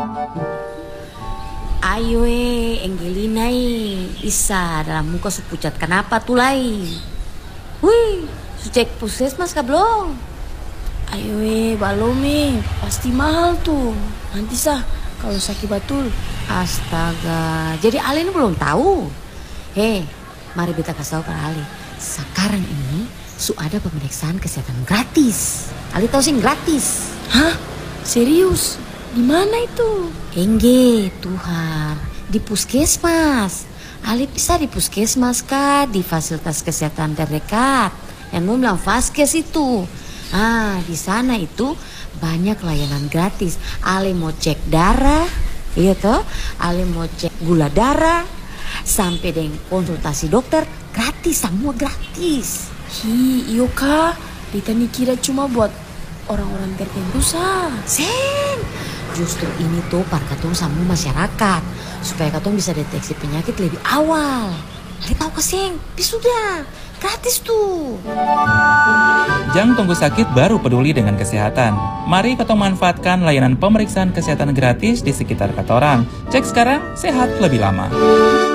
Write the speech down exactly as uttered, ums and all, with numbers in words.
Ayo eh, Angelina eh, Isa dalam muka su pucat kenapa tuh lai? Wih, su cek puskesmas kah belum? Ayo eh, balom eh, pasti mahal tuh. Nanti sah kalau sakit batul. Astaga, jadi Ali ini belum tahu. Hei, mari kita kasih tahu ke Ali. Sekarang ini su ada pemeriksaan kesehatan gratis. Ali tahu sih gratis. Hah? Serius? Di mana itu? Engge, Tuhan, di puskesmas. Ali bisa di puskesmas kah, di fasilitas kesehatan terdekat. Yang mau bilang Vaskes itu. Ah, di sana itu banyak layanan gratis. Ali mau cek darah, iya toh? Ali mau cek gula darah, sampai dengan konsultasi dokter gratis, semua gratis. Hi, iyo kak. Beta nih kira cuma buat orang-orang tertentu sah. Sen, justru ini tuh par katong sama masyarakat supaya katong bisa deteksi penyakit lebih awal. Ali tahu ke Seng, sudah gratis tuh. Jangan tunggu sakit baru peduli dengan kesehatan. Mari katong manfaatkan layanan pemeriksaan kesehatan gratis di sekitar katorang. Cek sekarang, sehat lebih lama.